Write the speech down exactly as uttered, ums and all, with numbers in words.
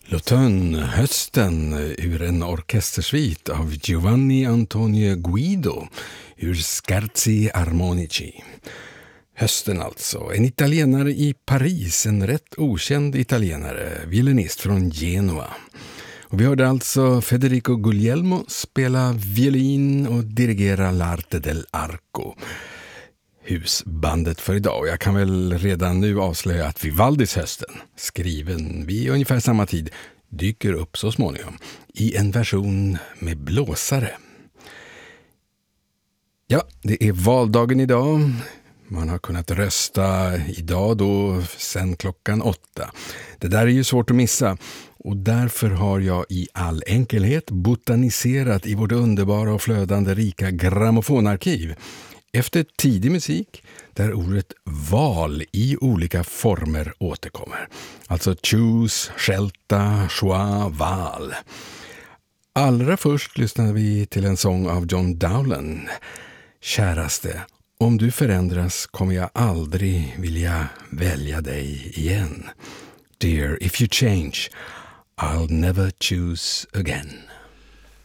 L'automne, hösten, ur en orkestersvit av Giovanni Antonio Guido ur Scherzi Armonici. Hösten alltså, en italienare i Paris, en rätt okänd italienare, violinist från Genua. Och vi hörde alltså Federico Guglielmo spela violin och dirigera L'Arte dell'Arco. Husbandet för idag. Och jag kan väl redan nu avslöja att Vivaldis hösten, skriven vid ungefär samma tid, dyker upp så småningom i en version med blåsare. Ja, det är valdagen idag. Man har kunnat rösta idag då sen klockan åtta. Det där är ju svårt att missa. Och därför har jag i all enkelhet botaniserat i vårt underbara och flödande rika grammofonarkiv efter tidig musik där ordet val i olika former återkommer. Alltså choose, skelta, choix, val. Allra först lyssnar vi till en sång av John Dowland. Käraste, om du förändras kommer jag aldrig vilja välja dig igen. Dear, if you change, I'll never choose again.